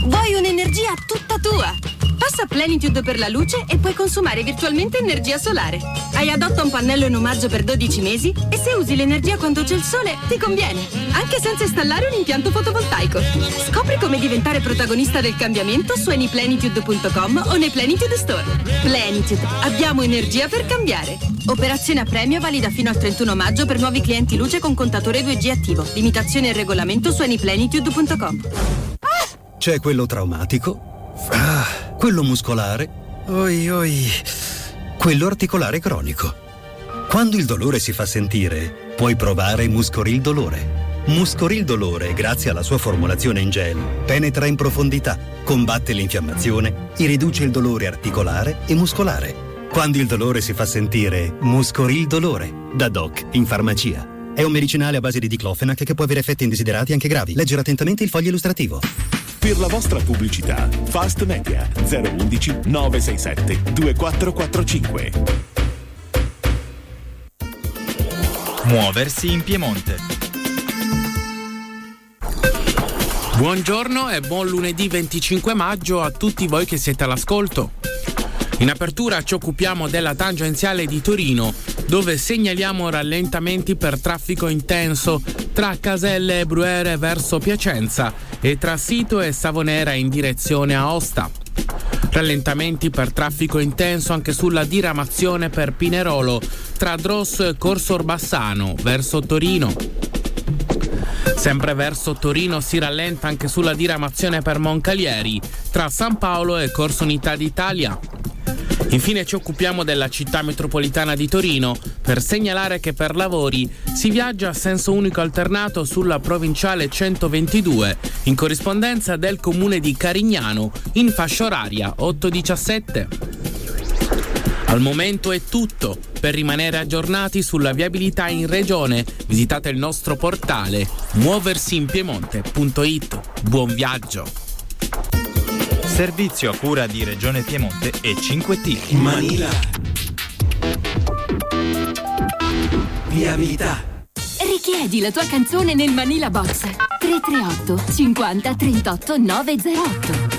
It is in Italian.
Vuoi un'energia tutta tua? Passa Plenitude per la luce e puoi consumare virtualmente energia solare. Hai adotta un pannello in omaggio per 12 mesi e se usi l'energia quando c'è il sole ti conviene, anche senza installare un impianto fotovoltaico. Scopri come diventare protagonista del cambiamento su anyplenitude.com o nei Plenitude Store. Plenitude, abbiamo energia per cambiare. Operazione a premio valida fino al 31 maggio per nuovi clienti luce con contatore 2G attivo. Limitazioni e regolamento su anyplenitude.com. C'è quello traumatico, quello muscolare, quello articolare cronico. Quando il dolore si fa sentire, puoi provare Muscoril Dolore. Muscoril Dolore, grazie alla sua formulazione in gel, penetra in profondità, combatte l'infiammazione e riduce il dolore articolare e muscolare. Quando il dolore si fa sentire, Muscoril Dolore, da Doc in farmacia. È un medicinale a base di diclofenac che può avere effetti indesiderati anche gravi. Leggere attentamente il foglio illustrativo. Per la vostra pubblicità, Fast Media 011 967 2445. Muoversi in Piemonte. Buongiorno e buon lunedì 25 maggio a tutti voi che siete all'ascolto. In apertura ci occupiamo della tangenziale di Torino, dove segnaliamo rallentamenti per traffico intenso tra Caselle e Bruyere verso Piacenza e tra Sito e Savonera in direzione Aosta. Rallentamenti per traffico intenso anche sulla diramazione per Pinerolo tra Drosso e Corso Orbassano verso Torino. Sempre verso Torino si rallenta anche sulla diramazione per Moncalieri tra San Paolo e Corso Unità d'Italia. Infine ci occupiamo della città metropolitana di Torino per segnalare che per lavori si viaggia a senso unico alternato sulla provinciale 122 in corrispondenza del comune di Carignano in fascia oraria 8-17. Al momento è tutto. Per rimanere aggiornati sulla viabilità in regione visitate il nostro portale muoversiinpiemonte.it. Buon viaggio! Servizio a cura di Regione Piemonte e 5T. Manila. Viabilità. Richiedi la tua canzone nel Manila Box 338 50 38 908.